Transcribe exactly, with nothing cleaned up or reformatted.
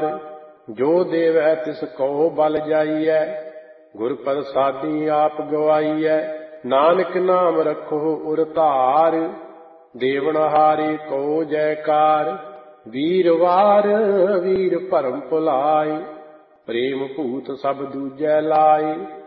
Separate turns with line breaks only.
ਕਾਰ। ਜੋ ਦੇਵੈ ਤਿਸ ਕੋ ਬਲ ਜਾਈਐ, ਗੁਰ ਪ੍ਰਸਾਦੀ ਆਪ ਗਵਾਈਐ। ਨਾਨਕ ਨਾਮ ਰਖੋ ਉਰ ਧਾਰ, ਦੇਵਨਹਾਰੇ ਕੋ ਜੈਕਾਰ। ਵੀਰਵਾਰ ਵੀਰ ਭਰਮ ਭੁਲਾਏ, ਪ੍ਰੇਮ ਭੂਤ ਸਭ ਦੂਜੈ ਲਾਏ।